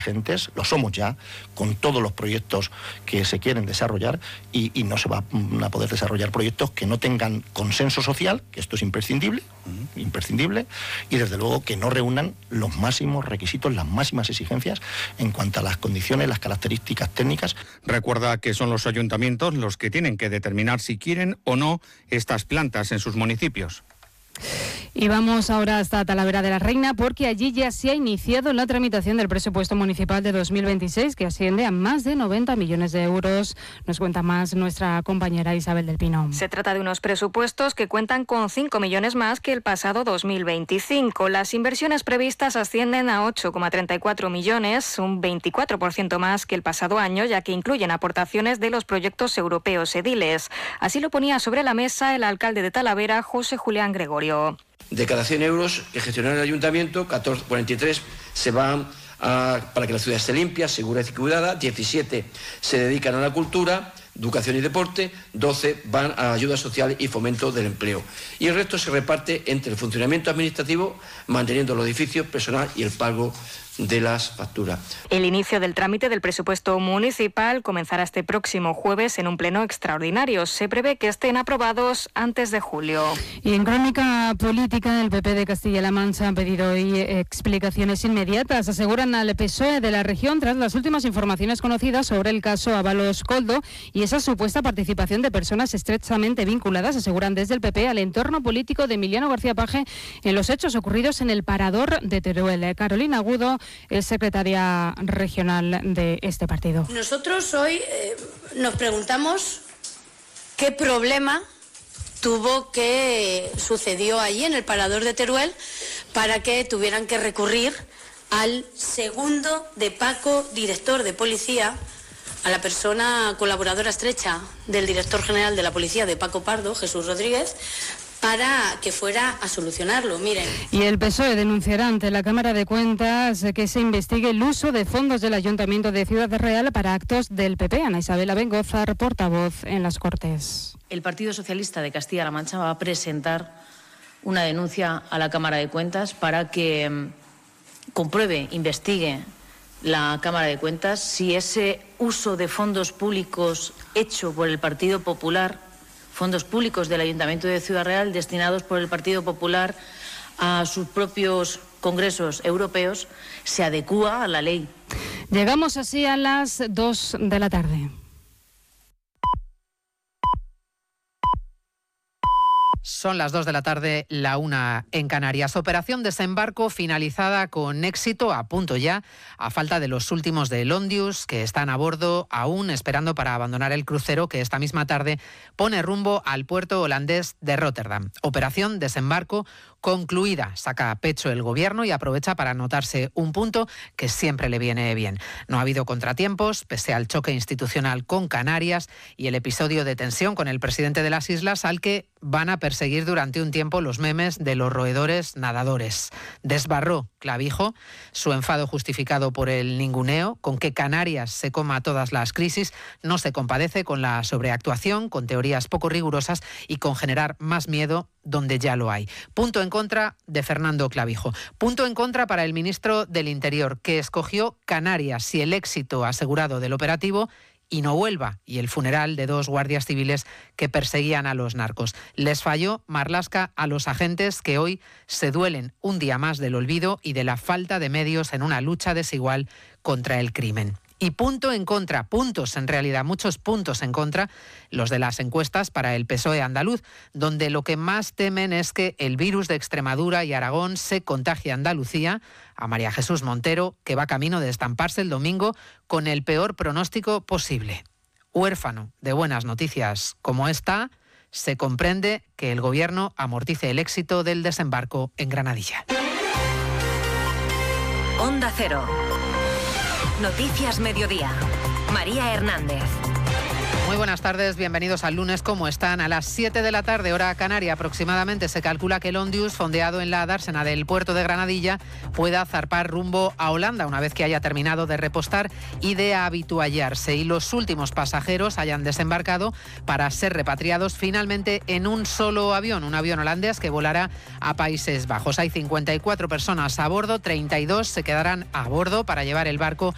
Lo somos ya con todos los proyectos que se quieren desarrollar y no se va a poder desarrollar proyectos que no tengan consenso social, que esto es imprescindible, y desde luego que no reúnan los máximos requisitos, las máximas exigencias en cuanto a las condiciones, las características técnicas. Recuerda que son los ayuntamientos los que tienen que determinar si quieren o no estas plantas en sus municipios. Y vamos ahora hasta Talavera de la Reina, porque allí ya se ha iniciado la tramitación del presupuesto municipal de 2026, que asciende a más de 90 millones de euros. Nos cuenta más nuestra compañera Isabel del Pino. Se trata de unos presupuestos que cuentan con 5 millones más que el pasado 2025. Las inversiones previstas ascienden a 8,34 millones, un 24% más que el pasado año, ya que incluyen aportaciones de los proyectos europeos ediles. Así lo ponía sobre la mesa el alcalde de Talavera, José Julián Gregorio. De cada 100 euros que gestiona el ayuntamiento, 43 se van para que la ciudad esté limpia, segura y cuidada, 17 se dedican a la cultura, educación y deporte, 12 van a ayuda social y fomento del empleo. Y el resto se reparte entre el funcionamiento administrativo, manteniendo los edificios, personal y el pago de las facturas. El inicio del trámite del presupuesto municipal comenzará este próximo jueves en un pleno extraordinario. Se prevé que estén aprobados antes de julio. Y en crónica política, el PP de Castilla-La Mancha ha pedido hoy explicaciones inmediatas, aseguran al PSOE de la región, tras las últimas informaciones conocidas sobre el caso Ábalos Koldo y esa supuesta participación de personas estrechamente vinculadas, aseguran desde el PP, al entorno político de Emiliano García Paje en los hechos ocurridos en el Parador de Teruel. Carolina Agudo es secretaria regional de este partido. Nosotros hoy nos preguntamos qué problema sucedió allí en el Parador de Teruel para que tuvieran que recurrir al segundo de Paco, director de policía, a la persona colaboradora estrecha del director general de la policía de Paco Pardo, Jesús Rodríguez, para que fuera a solucionarlo. Miren. Y el PSOE denunciará ante la Cámara de Cuentas que se investigue el uso de fondos del Ayuntamiento de Ciudad Real para actos del PP. Ana Isabela Bengozar, portavoz en las Cortes. El Partido Socialista de Castilla-La Mancha va a presentar una denuncia a la Cámara de Cuentas para que compruebe, investigue la Cámara de Cuentas si ese uso de fondos públicos hecho por el Partido Popular, fondos públicos del Ayuntamiento de Ciudad Real destinados por el Partido Popular a sus propios congresos europeos, se adecúa a la ley. Llegamos así a las 2 de la tarde. Son las 2 de la tarde, la 1 en Canarias. Operación desembarco finalizada con éxito, a punto ya, a falta de los últimos de Ondius, que están a bordo aún esperando para abandonar el crucero que esta misma tarde pone rumbo al puerto holandés de Rotterdam. Operación desembarco concluida. Saca pecho el gobierno y aprovecha para anotarse un punto que siempre le viene bien. No ha habido contratiempos, pese al choque institucional con Canarias y el episodio de tensión con el presidente de las islas, al que van a perseguir durante un tiempo los memes de los roedores nadadores. Desbarró Clavijo su enfado justificado por el ninguneo, con que Canarias se coma todas las crisis, no se compadece con la sobreactuación, con teorías poco rigurosas y con generar más miedo donde ya lo hay. Punto en contra de Fernando Clavijo. Punto en contra para el ministro del Interior, que escogió Canarias y el éxito asegurado del operativo y no Huelva y el funeral de 2 guardias civiles que perseguían a los narcos. Les falló Marlaska a los agentes que hoy se duelen un día más del olvido y de la falta de medios en una lucha desigual contra el crimen. Y punto en contra, puntos en realidad, muchos puntos en contra, los de las encuestas para el PSOE andaluz, donde lo que más temen es que el virus de Extremadura y Aragón se contagie a Andalucía, a María Jesús Montero, que va camino de estamparse el domingo con el peor pronóstico posible. Huérfano de buenas noticias como esta, se comprende que el gobierno amortice el éxito del desembarco en Granadilla. Onda Cero. Noticias Mediodía. María Hernández. Muy buenas tardes, bienvenidos al lunes. ¿Cómo están? A las 7 de la tarde, hora canaria aproximadamente, se calcula que el Ondius, fondeado en la dársena del puerto de Granadilla, pueda zarpar rumbo a Holanda una vez que haya terminado de repostar y de habituallarse y los últimos pasajeros hayan desembarcado para ser repatriados finalmente en un solo avión, un avión holandés que volará a Países Bajos. Hay 54 personas a bordo, 32 se quedarán a bordo para llevar el barco